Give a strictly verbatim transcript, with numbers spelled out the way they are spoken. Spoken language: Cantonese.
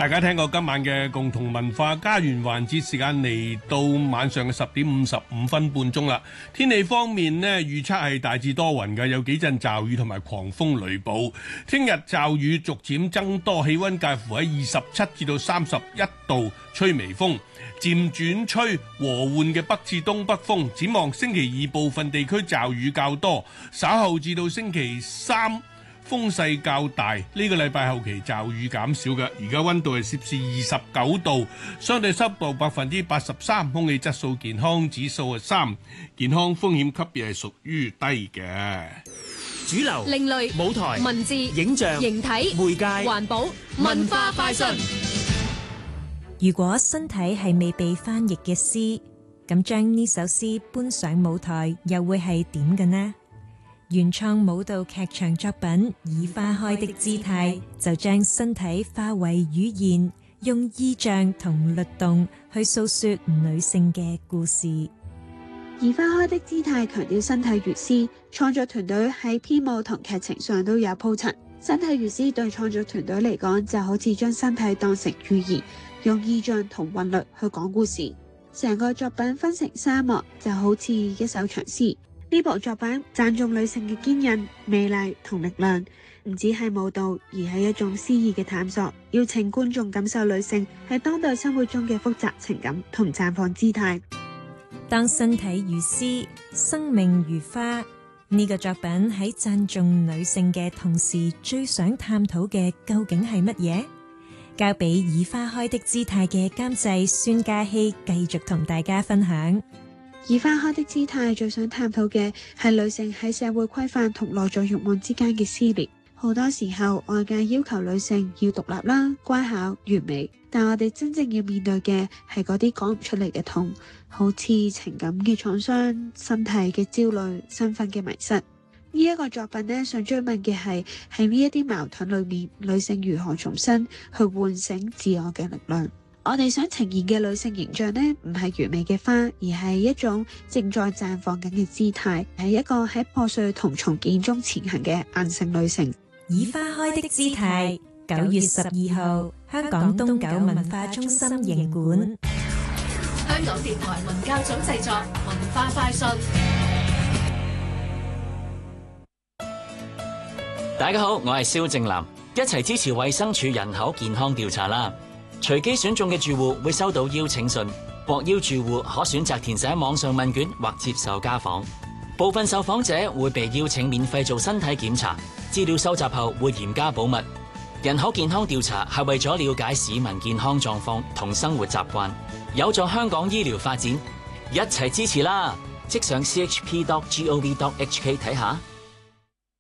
大家聽過今晚嘅共同文化家園環節，時間嚟到晚上嘅十點五十五分半鐘啦。天氣方面呢，預測係大致多雲嘅，有幾陣驟雨同埋狂風雷暴。聽日驟雨逐漸增多，氣溫介乎喺二十七至到三十一度，吹微風，漸轉吹和緩嘅北至東北風。展望星期二部分地區驟雨較多，稍後至到星期三風勢較大，呢、這個禮拜後期驟雨減少嘅。而家溫度係攝氏二十九度，相對濕度百分之八十三，空氣質素健康指數係三，健康風險級別係屬於低嘅。 主流、 另類、 舞台、 文字、 影像、 形體、 媒介、 環保、文化快訊。 如果身體係未被翻譯嘅詩，咁將呢首詩搬上舞台，又會係點嘅呢？原創舞蹈劇場作品《以花開的姿態》就將身體化為語言，用意象同律動去訴說女性嘅故事。《 以花開的姿態》強調身體如詩，創作團隊喺編舞同劇情上都有鋪陳。身體如詩對創作團隊嚟講，就好似將身體當成語言，用意象同韻律去講故事。成個作品分成三幕，就好似一首長詩。呢部作品讚頌女性嘅堅韌、美麗同力量，唔只係舞蹈，而係一種詩意嘅探索，邀請觀眾感受女性喺當代生活中嘅複雜情感同綻放姿態。 當身體如詩，生命如花，呢個作品喺讚頌女性嘅同時，最想探討嘅究竟係乜嘢？交俾以花開的姿態嘅監製孫嘉熙繼續同大家分享。 以花開的姿態最想探討嘅係女性喺社會規範同內在慾望之間嘅撕裂。好多時候外界要求女性要獨立啦、乖巧、完美，但我哋真正要面對嘅係嗰啲講唔出嚟嘅痛，好似情感嘅創傷、身體嘅焦慮、身份嘅迷失。呢、這、一個作品呢，想追問嘅係喺呢一啲矛盾裏面，女性如何重新去喚醒自我嘅力量。我哋想呈現嘅女性形象呢，唔係完美嘅花，而係一種正在綻放緊嘅姿態，係一個喺破碎同重建中前行嘅硬性女性。 以花開的姿態，九月十二號，香港東九文化中心營館。 香港電台文教組製作，文化快訊。 大家好，我係蕭正楠，一齊支持衛生署人口健康調查啦！隨機選中嘅住戶會收到邀請信，獲邀住戶可選擇填寫網上問卷或接受家訪。部分受訪者會被邀請免費做身體檢查，資料收集後會嚴加保密。人口健康調查係為咗了解市民健康狀況同生活習慣，有助香港醫療發展，一齊支持啦！即上 c h p dot gov dot h k 睇下。